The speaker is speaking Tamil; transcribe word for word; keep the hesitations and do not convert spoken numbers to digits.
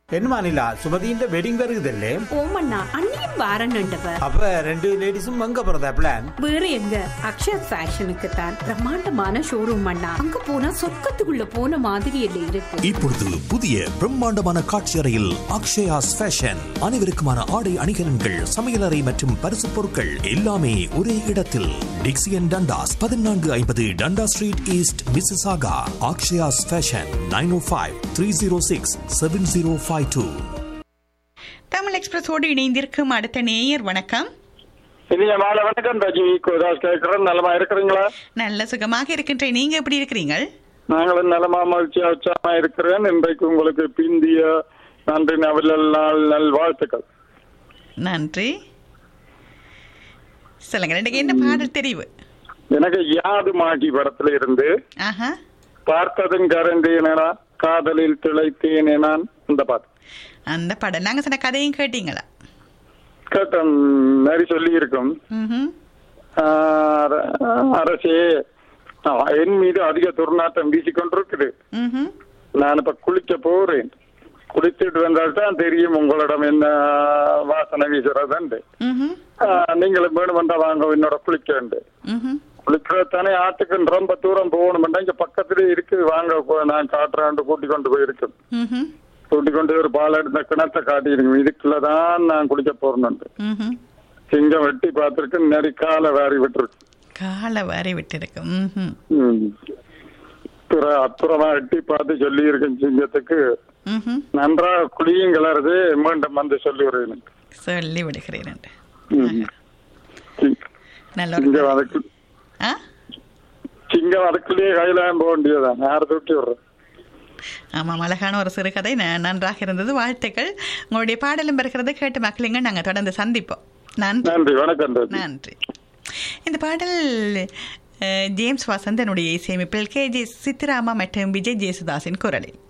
என்னமா நிலா சுமதியின் வெட்டிங் வருகுதல்லே? ஓமண்ணா அண்ணியும் வாரன்னுண்டவ. அப்ப ரெண்டு லேடிஸும் அங்க போறதா பிளான்? வேற எங்க, அக்ஷயா ஃபேஷனுக்கு தான். பிரம்மாண்டமான ஷோரூம் அண்ணா, அங்க போனா சொர்க்கத்துக்குள்ள போன மாதிரி இல்ல இருக்கு. இப்பொழுது புதிய பிரம்மாண்டமான காட்சி அறையில் அக்ஷயாஸ் ஃபேஷன். அனைவருக்குமான ஆடை அணிகலன்கள், சமையலறை மற்றும் பரிசு பொருட்கள் எல்லாமே ஒரே இடத்தில். டிக்சியன் டண்டாஸ், பதினான்கு ஐம்பது டண்டா street east, Mississauga. Akshaya's fashion, nine ஓ five three zero six seven zero five two. Tamil எக்ஸ்பிரஸோடு இணைந்திருக்கும் அடுத்த நேயர் வணக்கம். இனிய மாலை வணக்கம். ரஜினி கோதாஸ் கேட்கிறேன். நலமா இருக்கிறீங்களா? நல்ல சுகமாக இருக்கின்றேன். நீங்க எப்படி இருக்கிறீங்க? நாங்களும் நலமா மகிழ்ச்சியா உற்சாகமா இருக்கிறேன். இன்றைக்கு உங்களுக்கு பிந்திய நன்றி நவல் நாள் நல் வாழ்த்துக்கள். நன்றி. சொல்லுங்க, எனக்கு என்ன பாடல் தெரிவு? எனக்கு யாது மாட்டி படத்துல இருந்து ஆஹா, பார்த்ததும் கரண்டேனா காதலில் திளைத்தேனே நான், அந்த பாட்டு. அந்த படம் நாங்க சொன்ன கதையும் கேட்டீங்களா? கேட்டேன், நிறைய சொல்லி இருக்கும். ம்ஹும். அரசே என் மீது அதிக துர்நாட்டம் வீசிக்கொண்டிருக்குது. ம்ஹும். நான் இப்ப குளிக்க போறேன். குளித்துட்டு வந்தால்தான் தெரியும் உங்களிடம் என்ன வாசனை வீசுறதுண்டு. ம்ஹும். நீங்களும் வேணுமெண்டா வாங்க என்னோட குளிக்க. ம்ஹும். குளிக்கிறதானே ஆட்டுக்கு ரொம்ப தூரம் போகணுமெண்டா இங்க பக்கத்திலே இருக்குது, வாங்க நான் காட்டுறேன். கூட்டி கொண்டு போயிருக்கேன். ம்ஹும். கூட்டி கொண்டு ஒரு பால் எடுத்த கிணத்தை காட்டியிருக்கேன். இதுக்குள்ளதான் நான் குளிக்க போறேன். ம்ஹும். சிங்கம் வெட்டி பார்த்திருக்கு, நிறைய காலை வாரி விட்டுருக்கு. காலை வாரி விட்டுருக்கு. ம்ஹும். அப்புறமா எட்டி பார்த்து சொல்லி இருக்கேன் சிங்கத்துக்கு, ம்ஹும். நன்றா குளியும் கிளறது மீண்டும் வந்து சொல்லி விடுறேன். சொல்லி விடுகிறேன். நல்ல சிங்கம் அதுக்கு ஆ சிங்கம் அதுக்குள்ளேயே கையிலாம் போக வேண்டியதான். யாரை தூக்கி விடுறேன். ஆமாம், அழகான ஒரு சிறுகதை, நன்றாக இருந்தது. வாழ்த்துக்கள். உங்களுடைய பாடலும் பெறுகிறது கேட்டு மக்களுங்க. நாங்கள் தொடர்ந்து சந்திப்போம். நன்றி. நன்றி, வணக்கம். நன்றி. இந்த பாடல் ஜேம்ஸ் வசந்தனுடைய இசையமைப்பில் கே ஜே சித்ராமா மற்றும் விஜய் ஜேசுதாஸின் குரலில்.